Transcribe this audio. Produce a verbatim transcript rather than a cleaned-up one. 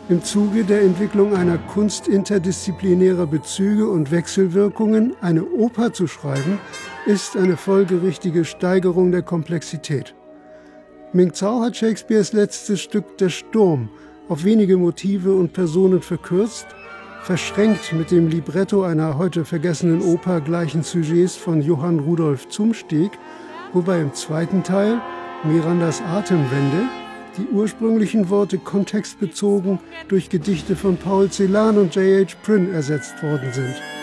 Im Zuge der Entwicklung einer Kunst interdisziplinärer Bezüge und Wechselwirkungen eine Oper zu schreiben, ist eine folgerichtige Steigerung der Komplexität. Ming Zhao hat Shakespeares letztes Stück Der Sturm auf wenige Motive und Personen verkürzt, verschränkt mit dem Libretto einer heute vergessenen Oper gleichen Sujets von Johann Rudolph Zumsteg, wobei im zweiten Teil, Mirandas Atemwende, die ursprünglichen Worte kontextbezogen durch Gedichte von Paul Celan und J H Prynne ersetzt worden sind.